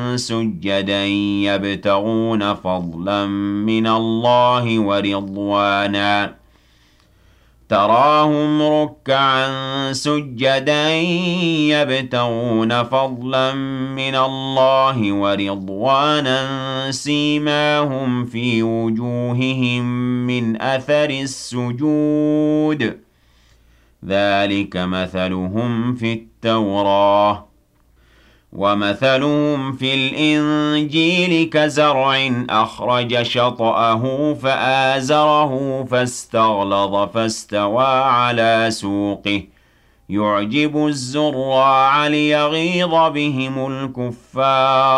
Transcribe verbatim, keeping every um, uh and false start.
سُجَّدًا يَبْتَغُونَ فَضْلًا مِّنَ اللَّهِ وَرِضْوَانًا تَرَاهُمْ رُكَّعًا سُجَّدًا يَبْتَغُونَ فَضْلًا مِّنَ اللَّهِ وَرِضْوَانًا سِيمَاهُمْ فِي وُجُوهِهِم مِّنْ أَثَرِ السُّجُودِ ذَلِكَ مَثَلُهُمْ فِي التَّوْرَاةِ وَمَثَلُهُمْ فِي الْإِنجِيلِ كَزَرْعٍ أَخْرَجَ شَطْأَهُ فَآزَرَهُ فَاسْتَغْلَظَ فَاسْتَوَىٰ عَلَىٰ سُوقِهِ يُعْجِبُ الزُّرَّاعَ لِيَغِيظَ بِهِمُ الْكُفَّارَ